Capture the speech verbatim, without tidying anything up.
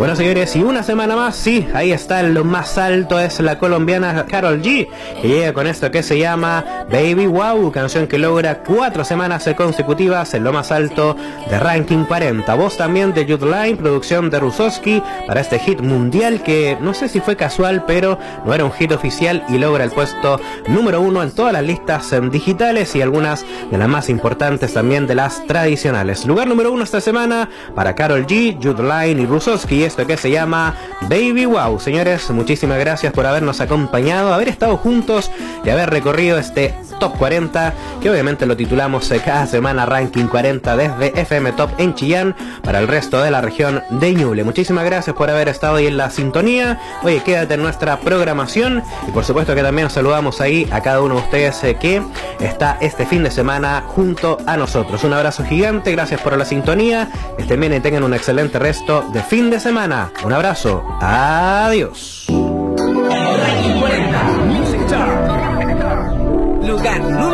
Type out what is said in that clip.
Bueno, señores, y una semana más, sí, ahí está en lo más alto, es la colombiana Karol G, que llega con esto que se llama Baby Wow, canción que logra cuatro semanas consecutivas en lo más alto de Ranking cuarenta. Voz también de Jude Line, producción de Rusowski para este hit mundial que no sé si fue casual, pero no era un hit oficial y logra el puesto número uno en todas las listas digitales y algunas de las más importantes también de las tradicionales. Lugar número uno esta semana para Karol G, Jude Line y Rusowski, y esto que se llama Baby Wow. Señores, muchísimas gracias por habernos acompañado, haber estado juntos y haber recorrido este Top cuarenta, que obviamente lo titulamos cada semana Ranking cuarenta desde F M Top en Chillán para el resto de la región de Ñuble. Muchísimas gracias por haber estado ahí en la sintonía. Oye, quédate en nuestra programación y por supuesto que también saludamos ahí a cada uno de ustedes eh, que está este fin de semana junto a nosotros. Un abrazo gigante, gracias por la sintonía, estén bien y tengan un excelente resto de fin de semana. Un abrazo, adiós. Lugar número